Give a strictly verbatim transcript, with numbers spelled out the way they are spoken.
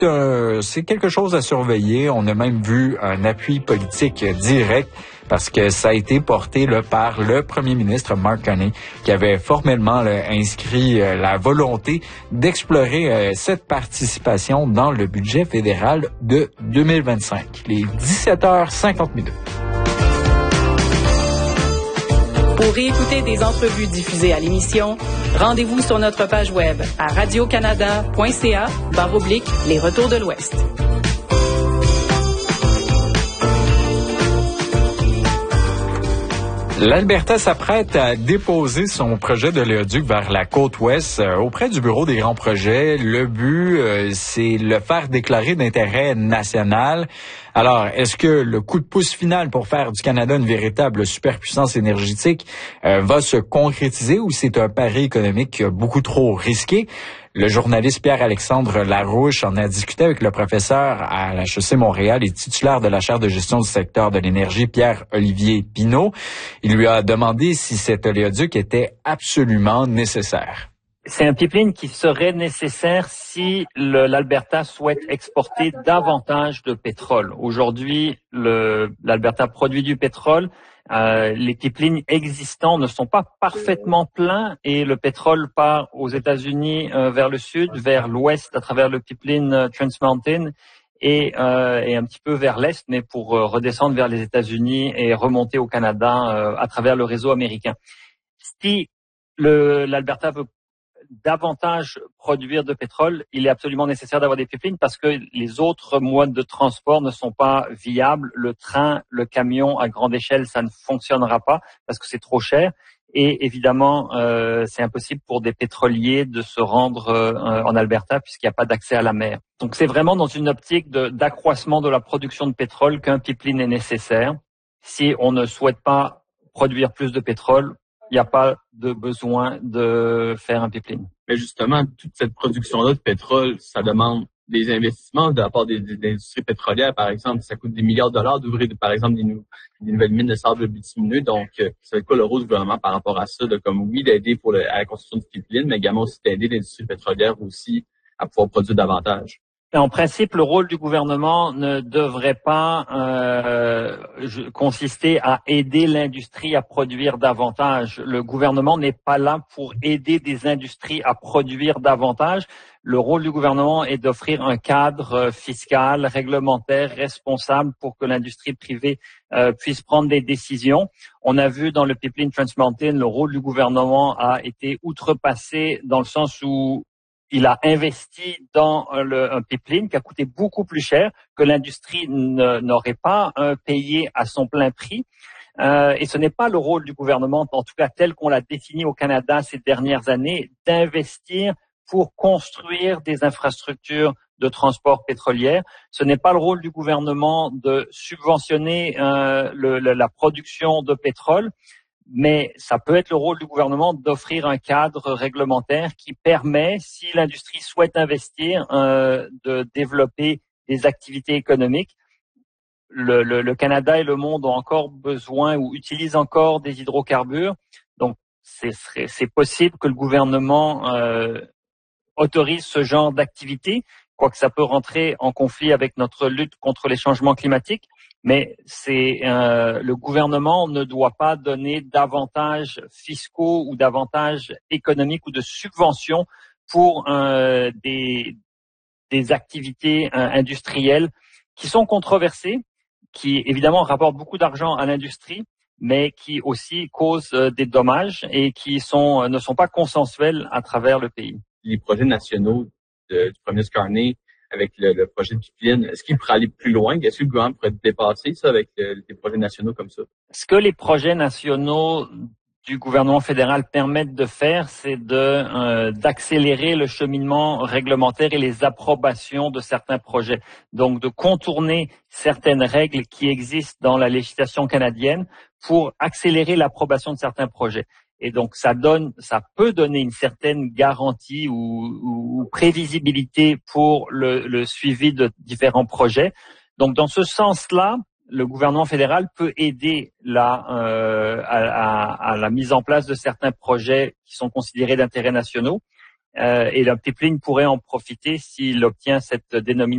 euh, c'est quelque chose à surveiller. On a même vu un appui politique direct parce que ça a été porté là, par le premier ministre Mark Carney qui avait formellement là, inscrit euh, la volonté d'explorer euh, cette participation dans le budget fédéral de deux mille vingt-cinq. Les dix-sept heures cinquante minutes. Pour réécouter des entrevues diffusées à l'émission, rendez-vous sur notre page web à radiocanada.ca barre oblique les retours de l'Ouest. L'Alberta s'apprête à déposer son projet de léoduc vers la côte ouest euh, auprès du Bureau des grands projets. Le but, euh, c'est le faire déclarer d'intérêt national. Alors, est-ce que le coup de pouce final pour faire du Canada une véritable superpuissance énergétique euh, va se concrétiser ou c'est un pari économique beaucoup trop risqué? Le journaliste Pierre-Alexandre Larouche en a discuté avec le professeur à l'H E C Montréal et titulaire de la chaire de gestion du secteur de l'énergie, Pierre-Olivier Pinault. Il lui a demandé si cet oléoduc était absolument nécessaire. C'est un pipeline qui serait nécessaire si le, l'Alberta souhaite exporter davantage de pétrole. Aujourd'hui, le, l'Alberta produit du pétrole. Euh, les pipelines existants ne sont pas parfaitement pleins et le pétrole part aux États-Unis euh, vers le sud, vers l'ouest à travers le pipeline euh, Trans Mountain et, euh, et un petit peu vers l'est, mais pour euh, redescendre vers les États-Unis et remonter au Canada euh, à travers le réseau américain. Si le, l'Alberta veut davantage produire de pétrole, il est absolument nécessaire d'avoir des pipelines parce que les autres modes de transport ne sont pas viables. Le train, le camion à grande échelle, ça ne fonctionnera pas parce que c'est trop cher. Et évidemment, euh, c'est impossible pour des pétroliers de se rendre euh, en Alberta puisqu'il n'y a pas d'accès à la mer. Donc c'est vraiment dans une optique de, d'accroissement de la production de pétrole qu'un pipeline est nécessaire. Si on ne souhaite pas produire plus de pétrole, il n'y a pas de besoin de faire un pipeline. Mais justement, toute cette production-là de pétrole, ça demande des investissements de la part des, des, des industries pétrolières, par exemple. Ça coûte des milliards de dollars d'ouvrir, par exemple, des, nou- des nouvelles mines de sable bitumineux. Donc, euh, ça va être quoi le rôle du gouvernement par rapport à ça, de comme, oui, d'aider pour le, à la construction du pipeline, mais également aussi d'aider l'industrie pétrolière aussi à pouvoir produire davantage? En principe, le rôle du gouvernement ne devrait pas euh, consister à aider l'industrie à produire davantage. Le gouvernement n'est pas là pour aider des industries à produire davantage. Le rôle du gouvernement est d'offrir un cadre fiscal, réglementaire, responsable pour que l'industrie privée euh, puisse prendre des décisions. On a vu dans le pipeline Trans Mountain, le rôle du gouvernement a été outrepassé dans le sens où il a investi dans le, un pipeline qui a coûté beaucoup plus cher, que l'industrie ne, n'aurait pas euh, payé à son plein prix. Euh, et ce n'est pas le rôle du gouvernement, en tout cas tel qu'on l'a défini au Canada ces dernières années, d'investir pour construire des infrastructures de transport pétrolière. Ce n'est pas le rôle du gouvernement de subventionner euh, le, le, la production de pétrole. Mais ça peut être le rôle du gouvernement d'offrir un cadre réglementaire qui permet, si l'industrie souhaite investir, euh, de développer des activités économiques. Le, le, le Canada et le monde ont encore besoin ou utilisent encore des hydrocarbures. Donc, c'est, c'est possible que le gouvernement euh, autorise ce genre d'activité, quoique ça peut rentrer en conflit avec notre lutte contre les changements climatiques. Mais c'est euh, le gouvernement ne doit pas donner d'avantages fiscaux ou d'avantages économiques ou de subventions pour euh, des, des activités euh, industrielles qui sont controversées, qui évidemment rapportent beaucoup d'argent à l'industrie, mais qui aussi causent euh, des dommages et qui sont ne sont pas consensuels à travers le pays. Les projets nationaux de, du premier ministre Carney avec le, le projet de pipeline, est-ce qu'il pourrait aller plus loin? Est-ce que le gouvernement pourrait dépasser ça avec le, les projets nationaux comme ça? Ce que les projets nationaux du gouvernement fédéral permettent de faire, c'est de euh, d'accélérer le cheminement réglementaire et les approbations de certains projets. Donc, de contourner certaines règles qui existent dans la législation canadienne pour accélérer l'approbation de certains projets. Et donc, ça donne, ça peut donner une certaine garantie ou, ou, ou prévisibilité pour le, le suivi de différents projets. Donc, dans ce sens-là, le gouvernement fédéral peut aider la, euh, à, à, à la mise en place de certains projets qui sont considérés d'intérêt national. Euh, et le pipeline pourrait en profiter s'il obtient cette dénomination.